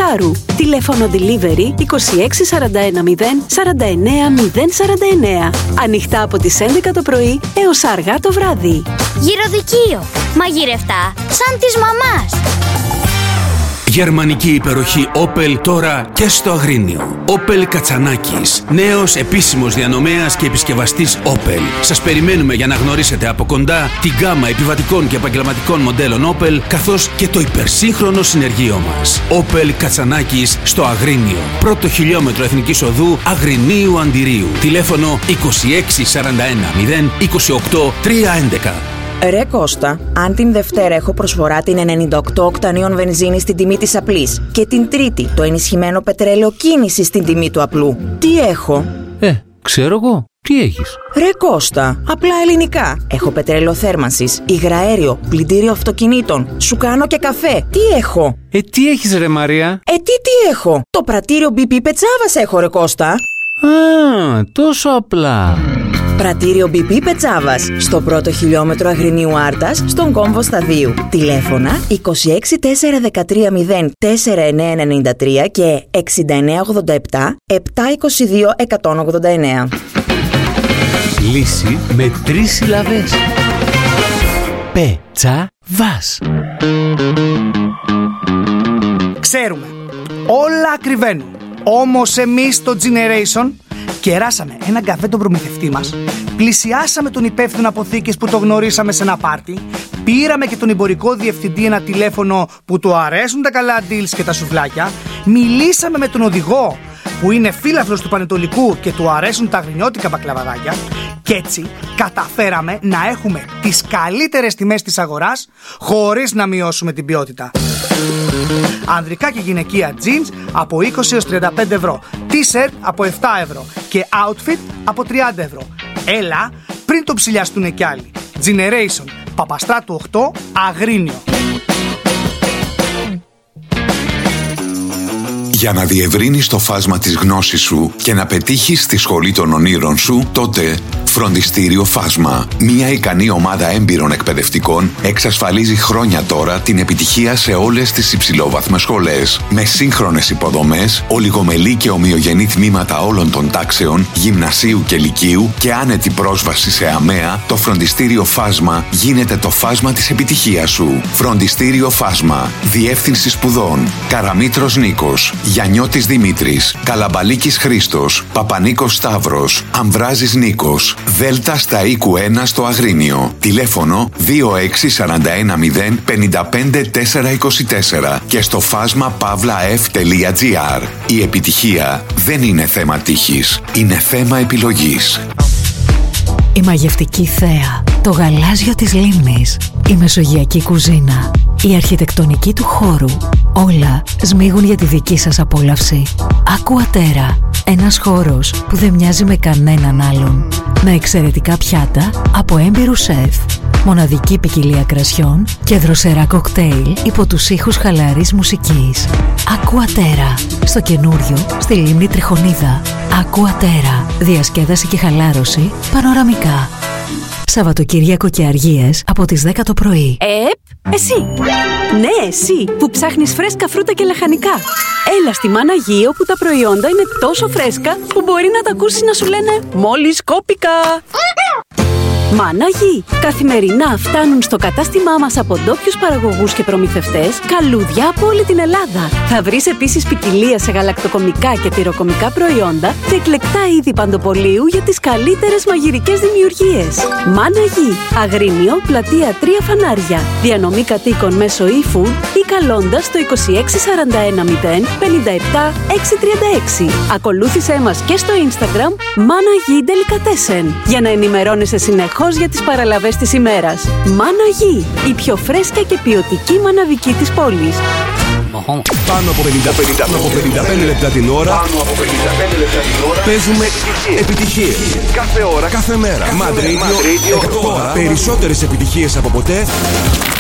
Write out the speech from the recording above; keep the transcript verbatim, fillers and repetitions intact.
Μεγάρου. Τηλέφωνο delivery είκοσι έξι σαράντα ένα μηδέν σαράντα εννέα μηδέν σαράντα εννέα. Ανοιχτά από τις έντεκα το πρωί έως αργά το βράδυ. Γυροδικείο. Μαγειρευτά σαν της μαμάς. Γερμανική υπεροχή Opel τώρα και στο Αγρίνιο. Opel Κατσανάκης. Νέος επίσημος διανομέας και επισκευαστής Opel. Σας περιμένουμε για να γνωρίσετε από κοντά την γκάμα επιβατικών και επαγγελματικών μοντέλων Opel, καθώς και το υπερσύγχρονο συνεργείο μας. Opel Κατσανάκης στο Αγρίνιο. Πρώτο χιλιόμετρο Εθνικής Οδού Αγρινίου Αντιρίου. Τηλέφωνο είκοσι έξι σαράντα ένα μηδέν είκοσι οκτώ τριακόσια έντεκα. Ρε Κώστα, αν την Δευτέρα έχω προσφορά την ενενήντα οκτώ οκτανίων βενζίνη στην τιμή της απλής και την Τρίτη το ενισχυμένο πετρέλαιο κίνηση στην τιμή του απλού, τι έχω? Ε, ξέρω εγώ. Τι έχεις? Ρε Κώστα, απλά ελληνικά. Έχω πετρέλαιο θέρμανσης, υγραέριο, πλυντήριο αυτοκινήτων, σου κάνω και καφέ. Τι έχω? Ε, τι έχεις ρε Μαρία? Ε, τι τι έχω? Το πρατήριο μπι πι Πετσάβας έχω ρε Κώστα. Α, τόσο απλά. Πρατήριο μπι πι Πετσάβας, στο πρώτο χιλιόμετρο Αγρινίου Άρτας, στον κόμβο Σταδίου. Τηλέφωνα είκοσι έξι τετρακόσια δεκατρία μηδέν τέσσερα εννέα ενενήντα τρία και εξήντα εννέα ογδόντα επτά επτακόσια είκοσι δύο εκατόν ογδόντα εννέα. Λύση με τρεις συλλαβές. Πετσάβας. Ξέρουμε, όλα ακριβένουν. Όμως εμείς στο Generation κεράσαμε έναν καφέ τον προμηθευτή μας, πλησιάσαμε τον υπεύθυνο αποθήκης που το γνωρίσαμε σε ένα πάρτι, πήραμε και τον εμπορικό διευθυντή ένα τηλέφωνο που του αρέσουν τα καλά deals και τα σουβλάκια, μιλήσαμε με τον οδηγό που είναι φίλαθλος του Πανετολικού και του αρέσουν τα αγρινιώτικα μπακλαβαδάκια και έτσι καταφέραμε να έχουμε τις καλύτερες τιμές της αγοράς χωρίς να μειώσουμε την ποιότητα. Ανδρικά και γυναικεία jeans από είκοσι έως τριάντα πέντε ευρώ, t-shirt από επτά ευρώ και outfit από τριάντα ευρώ. Έλα πριν το ψηλιαστούνε κι άλλοι. Generation, Παπαστράτου οκτώ, Αγρίνιο. Για να διευρύνεις το φάσμα της γνώσης σου και να πετύχεις τη σχολή των ονείρων σου, τότε Φροντιστήριο Φάσμα. Μια ικανή ομάδα έμπειρων εκπαιδευτικών εξασφαλίζει χρόνια τώρα την επιτυχία σε όλες τις υψηλόβαθμες σχολές. Με σύγχρονες υποδομές, ολιγομελή και ομοιογενή τμήματα όλων των τάξεων, γυμνασίου και λυκείου και άνετη πρόσβαση σε ΑΜΕΑ, το Φροντιστήριο Φάσμα γίνεται το φάσμα της επιτυχίας σου. Φροντιστήριο Φάσμα. Διεύθυνση σπουδών. Καραμήτρος Νίκος. Γιαννιώτης Δημήτρης, Καλαμπαλίκης Χρήστος, Παπανίκος Σταύρος, Αμβράζης Νίκος, Δέλτα στα οίκου ένα στο Αγρίνιο. Τηλέφωνο δύο έξι σαράντα ένα μηδέν πενήντα πέντε τετρακόσια είκοσι τέσσερα και στο φάσμα παύλα εφ τελεία τζι άρ. Η επιτυχία δεν είναι θέμα τύχης, είναι θέμα επιλογής. Η μαγευτική θέα, το γαλάζιο της λίμνης, η μεσογειακή κουζίνα, η αρχιτεκτονική του χώρου, όλα σμίγουν για τη δική σας απόλαυση. Aquaterra, ένας χώρος που δεν μοιάζει με κανέναν άλλον. Με εξαιρετικά πιάτα από έμπειρους σεφ, μοναδική ποικιλία κρασιών και δροσερά κοκτέιλ υπό τους ήχους χαλαρής μουσικής. Aquaterra, στο καινούριο, στη λίμνη Τριχονίδα. Aquaterra, διασκέδαση και χαλάρωση πανοραμικά. Σαββατοκύριακο και αργίες από τις δέκα το πρωί. Επ, εσύ! Ναι, εσύ που ψάχνεις φρέσκα φρούτα και λαχανικά. Έλα στη Μάνα Γη, όπου τα προϊόντα είναι τόσο φρέσκα που μπορεί να τα ακούσεις να σου λένε «Μόλις κόπηκα». Μάνα Γη. Καθημερινά φτάνουν στο κατάστημά μας από ντόπιους παραγωγούς και προμηθευτές καλούδια από όλη την Ελλάδα. Θα βρεις επίσης ποικιλία σε γαλακτοκομικά και τυροκομικά προϊόντα και εκλεκτά είδη παντοπολίου για τις καλύτερες μαγειρικές δημιουργίες. Μάνα Γη. Αγρίνιο, πλατεία τρία Φανάρια. Διανομή κατοίκων μέσω e-food ή καλώντας το είκοσι έξι σαράντα ένα μηδέν πενήντα επτά έξι τριάντα έξι. Ακολούθησέ μας και στο Instagram Μάνα Γη Delicatessen για να ενημερώνεσαι συνεχώς για τις παραλαβές της ημέρας. Μάνα Γη, η πιο φρέσκια και ποιοτική μαναβική της πόλης. Πάνω από πενήντα πέντε λεπτά την ώρα. Πάνω από πενήντα πέντε λεπτά την ώρα. Παίζουμε επιτυχίες. Κάθε ώρα, κάθε μέρα. Μαντ Radio. Περισσότερες επιτυχίες από ποτέ.